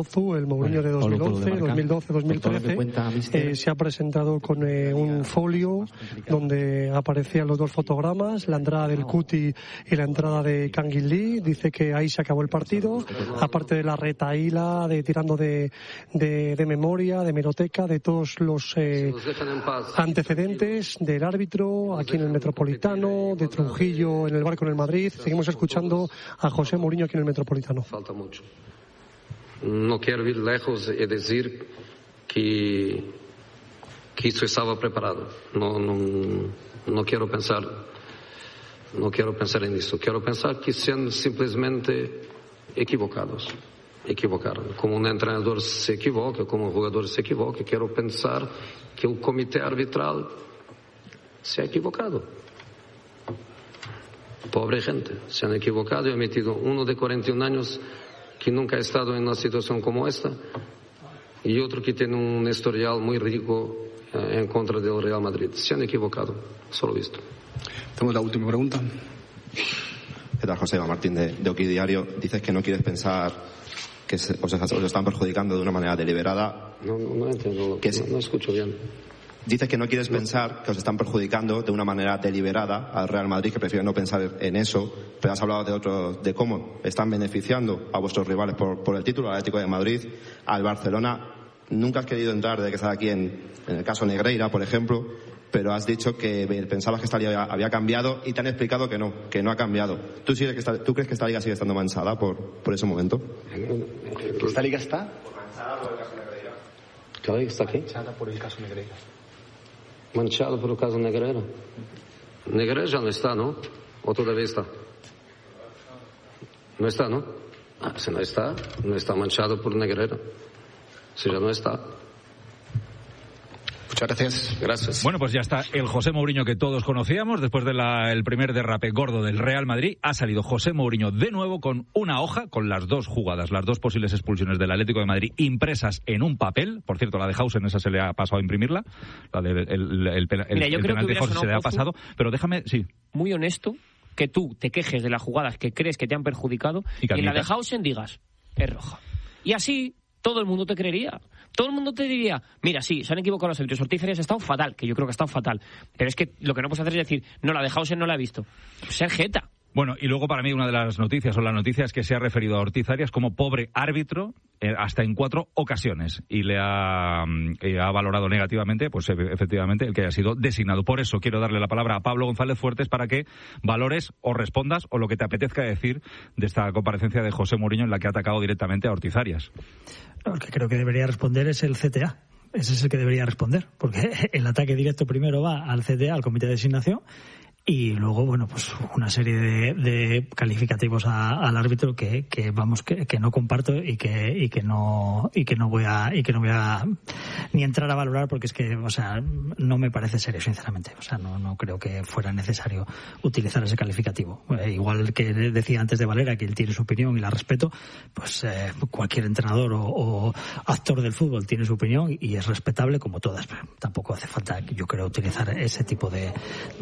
Pozu, el Mourinho de 2011, 2012, 2013, se ha presentado con un folio donde aparecían los dos fotogramas, la entrada del Cuti y la entrada de Kangin Lee. Dice que ahí se acabó el partido, aparte de la retaíla, de tirando de memoria, de hemeroteca, de todos los antecedentes del árbitro aquí en el Metropolitano, de Trujillo en el barco en el Madrid. Seguimos escuchando a José Mourinho aquí en el Metropolitano. Falta mucho. No quiero ir lejos y decir que eso estaba preparado. No quiero pensar en eso. Quiero pensar que sean simplemente equivocaron. Como un entrenador se equivoca, como un jugador se equivoca, quiero pensar que el comité arbitral se ha equivocado. Pobre gente, se han equivocado y han metido uno de 41 años que nunca ha estado en una situación como esta y otro que tiene un historial muy rico en contra del Real Madrid. Se han equivocado, solo visto. Tenemos la última pregunta. ¿Qué tal, José? Martín de Oki Diario. Dices que no quieres pensar que os están perjudicando de una manera deliberada. No entiendo, no escucho bien. Dices que no quieres pensar que os están perjudicando de una manera deliberada al Real Madrid, que prefieres no pensar en eso, pero has hablado de cómo están beneficiando a vuestros rivales por el título, al Atlético de Madrid, al Barcelona. Nunca has querido entrar desde que estás aquí en el caso Negreira, por ejemplo, pero has dicho que pensabas que esta liga había cambiado y te han explicado que no ha cambiado. ¿Tú crees que esta liga sigue estando manchada por ese momento? ¿Esta liga está? Manchada por el caso Negreira. ¿Qué liga está aquí? Manchada por el caso Negreira. Manchado por el caso Negreira. Negreira ya no está, ¿no? ¿O todavía está? No está, ¿no? Si no está manchado por Negreira. Si ya no está. Muchas gracias. Gracias. Bueno, pues ya está el José Mourinho que todos conocíamos. Después del primer derrape gordo del Real Madrid, ha salido José Mourinho de nuevo con una hoja, con las dos jugadas, las dos posibles expulsiones del Atlético de Madrid impresas en un papel. Por cierto, la de Hausen, esa se le ha pasado a imprimirla. La del el penal de Hausen se le ha pasado. Pero déjame, sí. Muy honesto, que tú te quejes de las jugadas que crees que te han perjudicado y en la de Hausen digas, es roja. Y así todo el mundo te creería. Todo el mundo te diría, mira, sí, se han equivocado los árbitros. Ortiz Arias ha estado fatal, que yo creo que ha estado fatal. Pero es que lo que no puedes hacer es decir, no, la de Hausen no la he visto. Ser jeta. Bueno, y luego para mí una de las noticias, o la noticia, es que se ha referido a Ortiz Arias como pobre árbitro hasta en 4 ocasiones. Y le ha valorado negativamente, pues efectivamente, el que haya sido designado. Por eso quiero darle la palabra a Pablo González Fuertes para que valores o respondas o lo que te apetezca decir de esta comparecencia de José Mourinho en la que ha atacado directamente a Ortiz Arias. El que creo que debería responder es el CTA. Ese es el que debería responder, porque el ataque directo primero va al CTA, al Comité de Designación, y luego, bueno, pues una serie de calificativos al árbitro que no comparto y que no voy a ni entrar a valorar, porque es que, o sea, no me parece serio, sinceramente. O sea, no creo que fuera necesario utilizar ese calificativo. Igual que decía antes de Valera, que él tiene su opinión y la respeto, pues cualquier entrenador o actor del fútbol tiene su opinión y es respetable como todas. Pero tampoco hace falta, yo creo, utilizar ese tipo de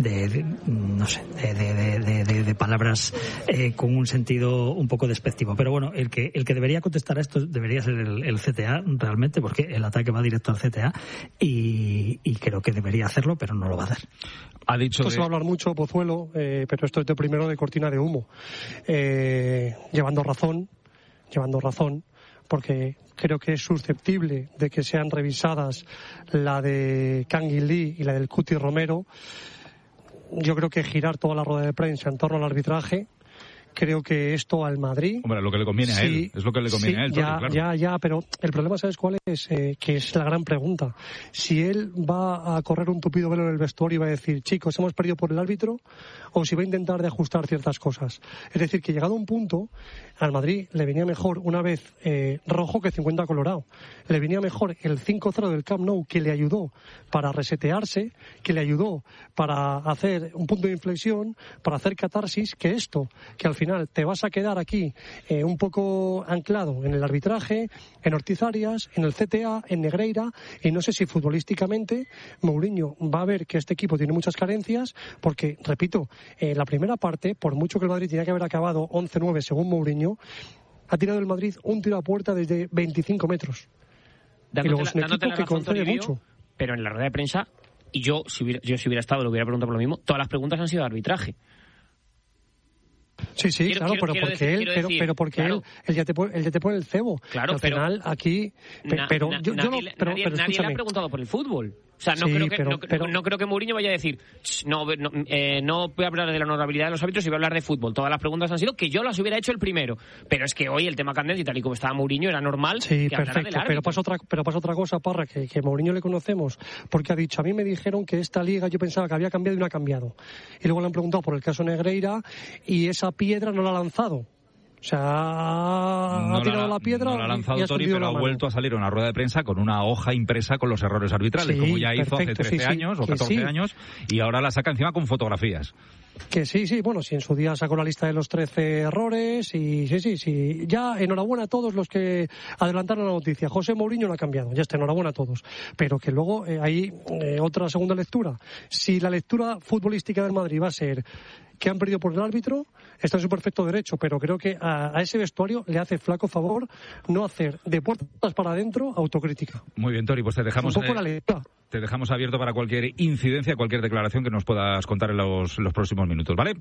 palabras con un sentido un poco despectivo. Pero bueno, el que debería contestar a esto debería ser el CTA realmente, porque el ataque va directo al CTA y creo que debería hacerlo, pero no lo va a hacer. Ha dicho esto se va a hablar mucho, Pozuelo, pero esto es de primero de cortina de humo. Llevando razón, porque creo que es susceptible de que sean revisadas la de Kangin Lee y la del Cuti Romero. Yo creo que girar toda la rueda de prensa en torno al arbitraje, creo que esto al Madrid... Hombre, lo que le conviene a él, es lo que le conviene a él. Ya, pero el problema, ¿sabes cuál es? Que es la gran pregunta. Si él va a correr un tupido velo en el vestuario y va a decir, chicos, hemos perdido por el árbitro, o si va a intentar de ajustar ciertas cosas. Es decir, que llegado a un punto, al Madrid le venía mejor una vez rojo que 50 colorado. Le venía mejor el 5-0 del Camp Nou, que le ayudó para resetearse, que le ayudó para hacer un punto de inflexión, para hacer catarsis, que esto, que al final te vas a quedar aquí un poco anclado en el arbitraje, en Ortiz Arias, en el CTA, en Negreira, y no sé si futbolísticamente Mourinho va a ver que este equipo tiene muchas carencias, porque, repito, la primera parte, por mucho que el Madrid tenía que haber acabado 11-9 según Mourinho, ha tirado el Madrid un tiro a puerta desde 25 metros. Y luego es un equipo que concede mucho. Pero en la rueda de prensa, y yo si hubiera estado, le hubiera preguntado por lo mismo, todas las preguntas han sido de arbitraje. Sí, claro, pero porque él ya te pone el cebo. Claro, al final aquí, pero nadie le ha preguntado por el fútbol. O sea, no creo que Mourinho vaya a decir no voy a hablar de la honorabilidad de los árbitros y voy a hablar de fútbol. Todas las preguntas han sido que yo las hubiera hecho el primero. Pero es que hoy el tema candente y tal y como estaba Mourinho era normal que hablara del árbitro. Pero pasa otra cosa, Parra, que Mourinho le conocemos, porque ha dicho, a mí me dijeron que esta liga yo pensaba que había cambiado y no ha cambiado. Y luego le han preguntado por el caso Negreira y esa piedra no la ha lanzado. O sea, ha tirado la piedra. No la ha lanzado Tori, pero ha vuelto a salir a una rueda de prensa con una hoja impresa con los errores arbitrales, como ya hizo hace 13 años o 14 años, y ahora la saca encima con fotografías. Que sí, bueno, en su día sacó la lista de los 13 errores y sí. Ya, enhorabuena a todos los que adelantaron la noticia. José Mourinho no ha cambiado, ya está, enhorabuena a todos. Pero que luego hay otra segunda lectura. Si la lectura futbolística del Madrid va a ser que han perdido por el árbitro, está en su perfecto derecho, pero creo que a ese vestuario le hace flaco favor no hacer de puertas para adentro autocrítica. Muy bien, Tori, pues te dejamos abierto para cualquier incidencia, cualquier declaración que nos puedas contar en los próximos minutos, ¿vale?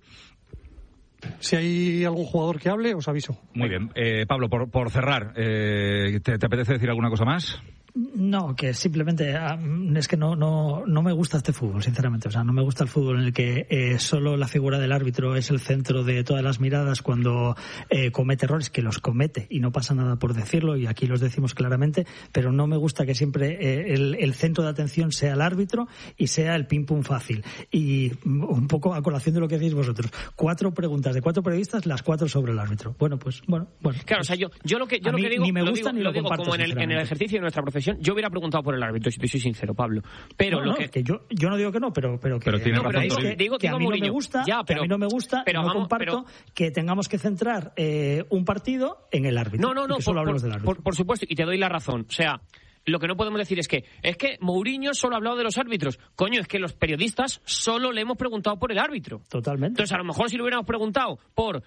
Si hay algún jugador que hable, os aviso. Muy bien. Pablo, por cerrar, ¿te apetece decir alguna cosa más? No, que simplemente es que no me gusta este fútbol, sinceramente. O sea, no me gusta el fútbol en el que solo la figura del árbitro es el centro de todas las miradas cuando comete errores, que los comete y no pasa nada por decirlo, y aquí los decimos claramente, pero no me gusta que siempre el centro de atención sea el árbitro y sea el pim pum fácil. Y un poco a colación de lo que decís vosotros, 4 preguntas de 4 periodistas, las 4 sobre el árbitro. Bueno. Claro, o sea, yo lo que digo, ni me gusta ni lo digo comparto, como en el ejercicio de nuestra profesión. Yo hubiera preguntado por el árbitro, si te soy sincero, Pablo. Pero que yo no digo que no, pero tiene razón, que a mí no me gusta, pero no comparto que tengamos que centrar un partido en el árbitro. No, solo hablamos del árbitro. Por supuesto, y te doy la razón. O sea, lo que no podemos decir es que Mourinho solo ha hablado de los árbitros. Coño, es que los periodistas solo le hemos preguntado por el árbitro. Totalmente. Entonces, a lo mejor si le hubiéramos preguntado por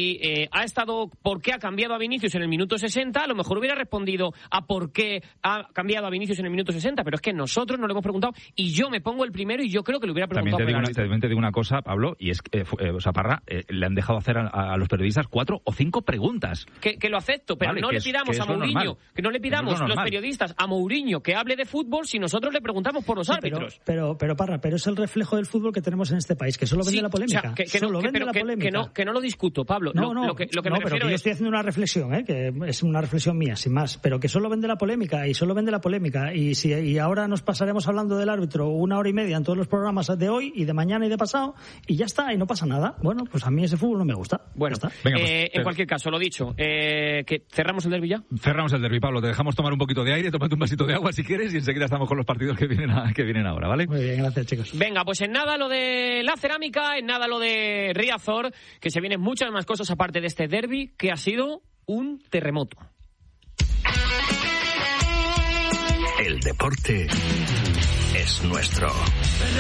qué ha cambiado a Vinicius en el minuto 60, a lo mejor hubiera respondido a por qué ha cambiado a Vinicius en el minuto 60, pero es que nosotros no le hemos preguntado y yo me pongo el primero y yo creo que le hubiera preguntado por el árbitro. También te digo una cosa, Pablo, y es que Parra, le han dejado hacer a los periodistas 4 o 5 preguntas. Que lo acepto, pero vale, no le pidamos a Mourinho, que no le pidamos los periodistas a Mourinho que hable de fútbol si nosotros le preguntamos por los árbitros. Pero Parra, es el reflejo del fútbol que tenemos en este país, que solo vende la polémica. Que no lo discuto, Pablo. Lo que me refiero yo estoy haciendo una reflexión, que es una reflexión mía, sin más, pero que solo vende la polémica, y ahora nos pasaremos hablando del árbitro 1 hora y media en todos los programas de hoy y de mañana y de pasado, y ya está, y no pasa nada. Bueno, pues a mí ese fútbol no me gusta. Bueno, venga, en cualquier caso, lo dicho, que cerramos el derbi ya. Cerramos el derbi, Pablo, te dejamos tomar un poquito de aire, tómate un vasito de agua si quieres, y enseguida estamos con los partidos que vienen ahora, ¿vale? Muy bien, gracias, chicos. Venga, pues en nada lo de la cerámica, en nada lo de Riazor, que se vienen muchas más cosas aparte de este derbi, que ha sido un terremoto. El deporte es nuestro.